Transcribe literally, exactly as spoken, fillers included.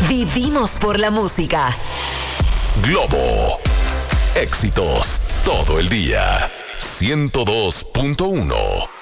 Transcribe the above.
Vivimos por la música. Globo. Éxitos todo el día. ciento dos punto uno.